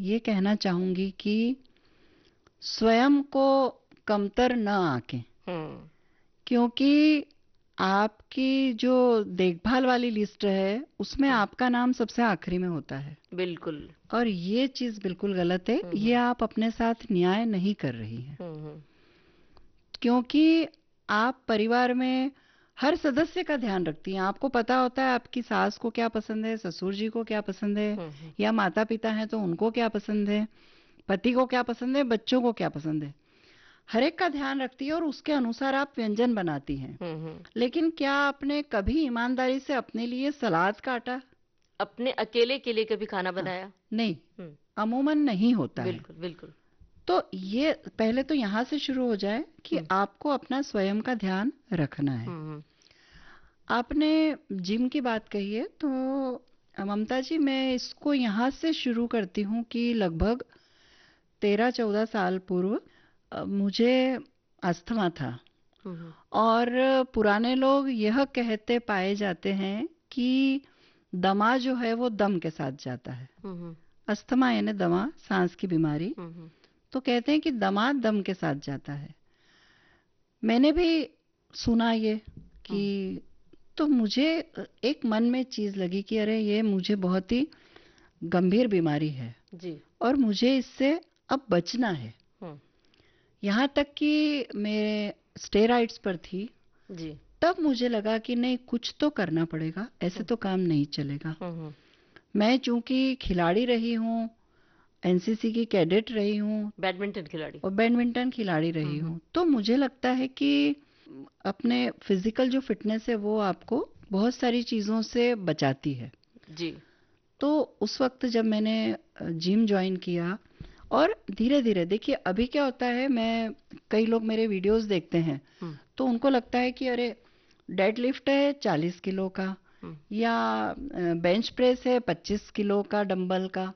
ये कहना चाहूंगी कि स्वयं को कमतर न आंकें, क्योंकि आपकी जो देखभाल वाली लिस्ट है उसमें आपका नाम सबसे आखिरी में होता है। बिल्कुल। और ये चीज बिल्कुल गलत है, ये आप अपने साथ न्याय नहीं कर रही हैं, क्योंकि आप परिवार में हर सदस्य का ध्यान रखती हैं। आपको पता होता है आपकी सास को क्या पसंद है, ससुर जी को क्या पसंद है, या माता पिता हैं तो उनको क्या पसंद है, पति को क्या पसंद है, बच्चों को क्या पसंद है, हर एक का ध्यान रखती है और उसके अनुसार आप व्यंजन बनाती हैं। लेकिन क्या आपने कभी ईमानदारी से अपने लिए सलाद काटा? अपने अकेले के लिए कभी खाना बनाया? नहीं, अमूमन नहीं होता है। बिल्कुल बिल्कुल। तो ये पहले तो यहाँ से शुरू हो जाए कि आपको अपना स्वयं का ध्यान रखना है। आपने जिम की बात कही है, तो ममता जी मैं इसको यहाँ से शुरू करती हूँ कि लगभग 13-14 साल पूर्व मुझे अस्थमा था, और पुराने लोग यह कहते पाए जाते हैं कि दमा जो है वो दम के साथ जाता है। अस्थमा यानी दमा, सांस की बीमारी, तो कहते हैं कि दमा दम के साथ जाता है। मैंने भी सुना ये कि, तो मुझे एक मन में चीज लगी कि अरे ये मुझे बहुत ही गंभीर बीमारी है जी, और मुझे इससे अब बचना है। यहाँ तक कि मेरे स्टेरॉइड्स पर थी जी। तब मुझे लगा कि नहीं, कुछ तो करना पड़ेगा, ऐसे तो काम नहीं चलेगा। मैं चूंकि खिलाड़ी रही हूँ, एनसीसी की कैडेट रही हूँ, बैडमिंटन खिलाड़ी, और बैडमिंटन खिलाड़ी रही हूँ, तो मुझे लगता है कि अपने फिजिकल जो फिटनेस है वो आपको बहुत सारी चीजों से बचाती है। जी। तो उस वक्त जब मैंने जिम ज्वाइन किया, और धीरे धीरे देखिए अभी क्या होता है, मैं कई लोग मेरे वीडियोस देखते हैं तो उनको लगता है कि अरे डेड लिफ्ट है 40 किलो का, या बेंच प्रेस है 25 किलो का डंबल का,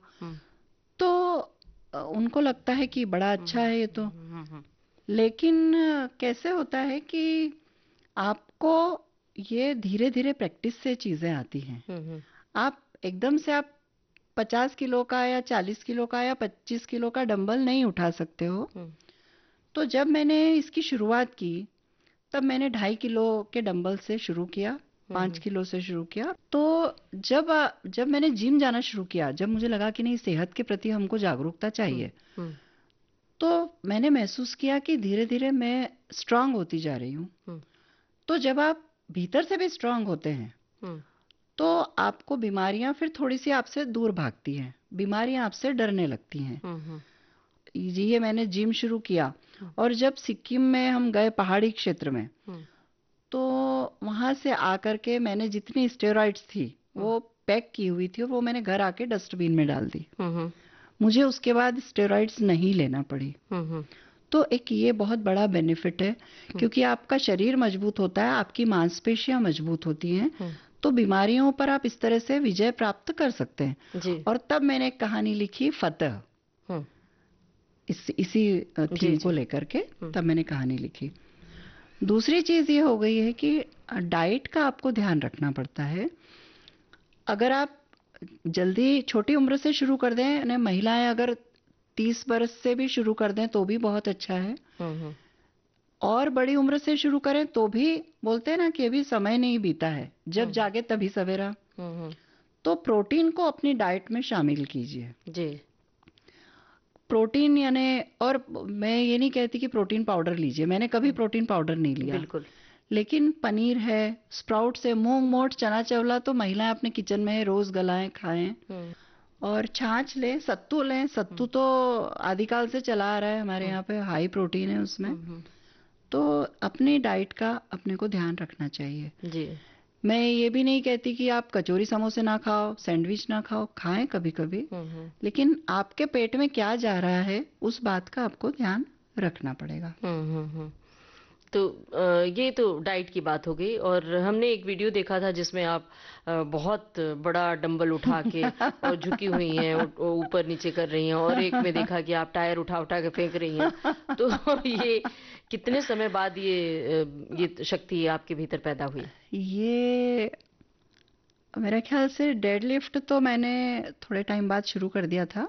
तो उनको लगता है कि बड़ा अच्छा है ये तो। लेकिन कैसे होता है कि आपको ये धीरे धीरे प्रैक्टिस से चीजें आती हैं। आप एकदम से आप 50 किलो का या 40 किलो का या 25 किलो का डंबल नहीं उठा सकते हो। तो जब मैंने इसकी शुरुआत की तब मैंने 2.5 किलो के डंबल से शुरू किया, 5 किलो से शुरू किया। तो जब मैंने जिम जाना शुरू किया, जब मुझे लगा कि नहीं सेहत के प्रति हमको जागरूकता चाहिए, तो मैंने महसूस किया कि धीरे धीरे मैं स्ट्रांग होती जा रही हूँ। तो जब आप भीतर से भी स्ट्रांग होते हैं तो आपको बीमारियां फिर थोड़ी सी आपसे दूर भागती हैं, बीमारियां आपसे डरने लगती हैं। ये मैंने जिम शुरू किया, और जब सिक्किम में हम गए पहाड़ी क्षेत्र में, तो वहां से आकर के मैंने जितनी स्टेरॉइड्स थी वो पैक की हुई थी और वो मैंने घर आके डस्टबिन में डाल दी। मुझे उसके बाद स्टेरॉइड्स नहीं लेना पड़ी। तो एक ये बहुत बड़ा बेनिफिट है, क्योंकि आपका शरीर मजबूत होता है, आपकी मांसपेशियां मजबूत होती हैं, तो बीमारियों पर आप इस तरह से विजय प्राप्त कर सकते हैं। जी। और तब मैंने एक कहानी लिखी फतह, इसी थीम को लेकर के तब मैंने कहानी लिखी। दूसरी चीज ये हो गई है कि डाइट का आपको ध्यान रखना पड़ता है। अगर आप जल्दी छोटी उम्र से शुरू कर दें, महिलाएं अगर 30 बरस से भी शुरू कर दें तो भी बहुत अच्छा है, और बड़ी उम्र से शुरू करें तो भी बोलते हैं ना कि अभी समय नहीं बीता है, जब जागे तभी सवेरा। तो प्रोटीन को अपनी डाइट में शामिल कीजिए जी। प्रोटीन यानी, और मैं ये नहीं कहती कि प्रोटीन पाउडर लीजिए, मैंने कभी प्रोटीन पाउडर नहीं लिया, बिल्कुल। लेकिन पनीर है, स्प्राउट्स है, मूंग मोठ चना चवला तो महिलाएं अपने किचन में रोज गलाएं खाएं, और छाछ लें, सत्तू लें, सत्तू तो आदिकाल से चला आ रहा है हमारे यहाँ पे, हाई प्रोटीन है उसमें। तो अपनी डाइट का अपने को ध्यान रखना चाहिए जी। मैं ये भी नहीं कहती कि आप कचौरी समोसे ना खाओ, सैंडविच ना खाओ, खाएं कभी कभी, लेकिन आपके पेट में क्या जा रहा है उस बात का आपको ध्यान रखना पड़ेगा। तो ये तो डाइट की बात हो गई, और हमने एक वीडियो देखा था जिसमें आप बहुत बड़ा डंबल उठा के और झुकी हुई हैं, ऊपर नीचे कर रही हैं, और एक में देखा कि आप टायर उठा उठा के फेंक रही हैं। तो ये कितने समय बाद ये शक्ति आपके भीतर पैदा हुई? ये मेरे ख्याल से डेडलिफ्ट तो मैंने थोड़े टाइम बाद शुरू कर दिया था,